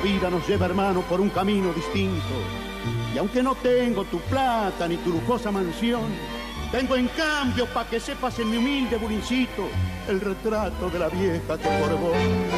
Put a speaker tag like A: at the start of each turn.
A: vida nos lleva, hermano, por un camino distinto. Y aunque no tengo tu plata ni tu lujosa mansión, tengo en cambio, pa' que sepas en mi humilde burincito, el retrato de la vieja que por vos